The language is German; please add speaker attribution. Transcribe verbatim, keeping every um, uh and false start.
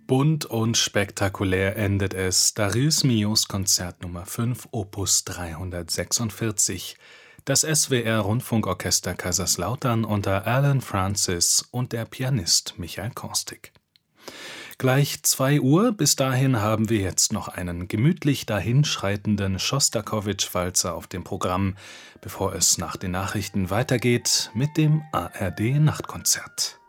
Speaker 1: Bunt und spektakulär endet es. Darius Milhaud Konzert Nummer fünf, Opus dreihundertsechsundvierzig. Das S W R-Rundfunkorchester Kaiserslautern unter Alan Francis und der Pianist Michael Korstig. Gleich zwei Uhr, bis dahin haben wir jetzt noch einen gemütlich dahinschreitenden Schostakowitsch-Walzer auf dem Programm, bevor es nach den Nachrichten weitergeht mit dem A R D-Nachtkonzert.